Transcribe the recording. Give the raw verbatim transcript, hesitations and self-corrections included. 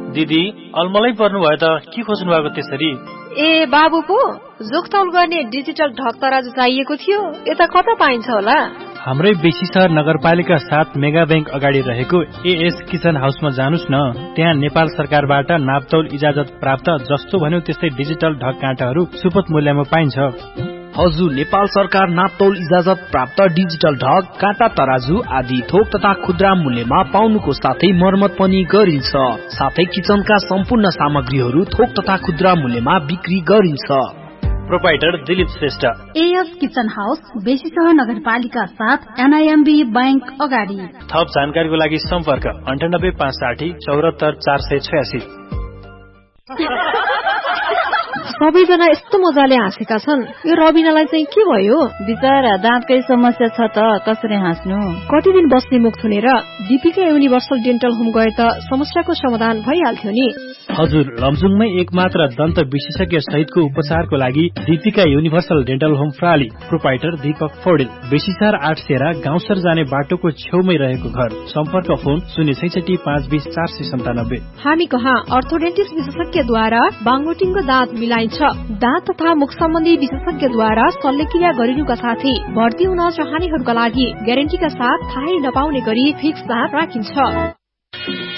दिदी अलमलै पर्नु भयो त के खोज्नु भएको त्यसरी? ए बाबु पो जोखतौल गर्ने डिजिटल ढक तराजु चाहिएको थियो, यता कता पाइन्छ होला? हाम्रै बेसी सहर नगरपालिका सात मेगा बैंक अगाडि रहेको एएस किचन हाउसमा जानुस् न। त्यहाँ नेपाल सरकारबाट नापतौल इजाजत प्राप्त जस्तो भन्यो त्यस्तै डिजिटल ढक काँटाहरू सुपथ मूल्यमा पाइन्छ। हजुर, नेपाल सरकार नापतौल इजाजत प्राप्त डिजिटल ढक, काँटा तराजु आदि थोक तथा खुद्रा मूल्यमा पाउनुको साथै मर्मत पनि गरिन्छ। साथै किचनका सम्पूर्ण सामग्रीहरू थोक तथा खुद्रा मूल्यमा बिक्री गरिन्छ। Proprietor Dilip Shrestha, as kitchen house, बेसी सहर नगरपालिका साथ एनआईएमबी बैंक अगाडि। थप जानकारीको लागि सम्पर्क अन्ठानब्बे पाँच साठी चौरात्तर चार सय छयासी। सबैजना यस्तो मजाले हाँसेका छन्, यो रबिनालाई चाहिँ के भयो? बिचरा दाँतकै समस्या छ त कसरी हाँस्नु? कति दिन बस्ने मुख थुनेर दीपिका युनिभर्सल डेन्टल होम गए त समस्याको समाधान भइहाल्थ्यो नि। हजुर, लमजुङमै एकमात्र दन्त विशेषज्ञ सहितको उपचारको लागि Deepika universal dental home प्राली। Proprietor Deepak Paudel, बेसीसार आठ सेरा गाउँसर जाने बाटोको छेउमै रहेको घर। सम्पर्क फोन शून्य छैसठी पाँच बीस चार सय सन्तानब्बे। हामी कहाँ अर्थोडेन्टिस्ट विशेषज्ञद्वारा बाङ्गोटिङको दाँत मिलाइन्छ। दाँत तथा मुख सम्बन्धी विशेषज्ञद्वारा शल्यक्रिया गरिनुका साथै भर्ती हुन चाहनेहरूका लागि ग्यारेन्टीका साथ थाहै नपाउने गरी फिक्स दाँत राखिन्छ।